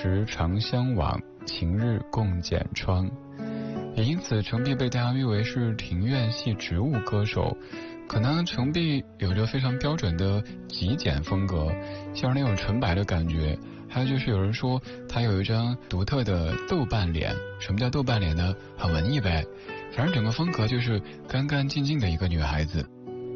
时常相往，晴日共剪窗。也因此程璧被大家誉为是庭院系植物歌手。可能程璧有着非常标准的极简风格，像是那种纯白的感觉。还有就是有人说她有一张独特的豆瓣脸。什么叫豆瓣脸呢？很文艺呗，反正整个风格就是干干净净的一个女孩子。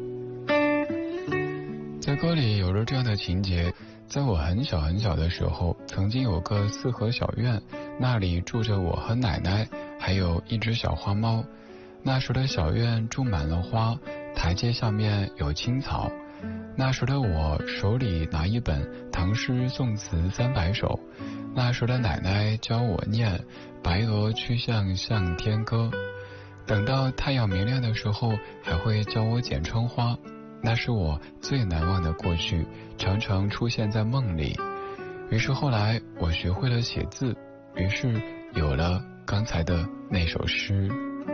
在歌里有着这样的情节，在我很小很小的时候，曾经有个四合小院，那里住着我和奶奶，还有一只小花猫。那时的小院种满了花，台阶下面有青草。那时的我手里拿一本唐诗宋词300首。那时的奶奶教我念白鹅曲项向天歌。等到太阳明亮的时候，还会教我剪窗花。那是我最难忘的过去，常常出现在梦里。于是后来我学会了写字，于是有了刚才的那首诗。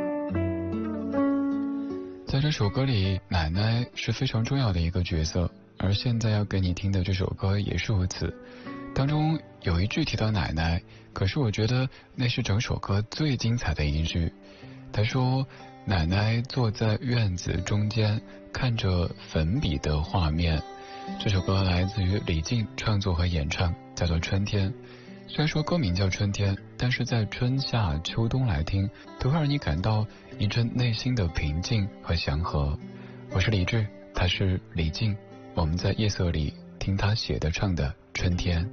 在这首歌里，奶奶是非常重要的一个角色，而现在要给你听的这首歌也是如此。当中有一句提到奶奶，可是我觉得那是整首歌最精彩的一句。他说，奶奶坐在院子中间，看着粉笔的画面。这首歌来自于李静创作和演唱，叫做《春天》。虽然说歌名叫春天，但是在春夏秋冬来听，都会让你感到一阵内心的平静和祥和。我是李志，他是李静，我们在夜色里听他写的唱的《春天》。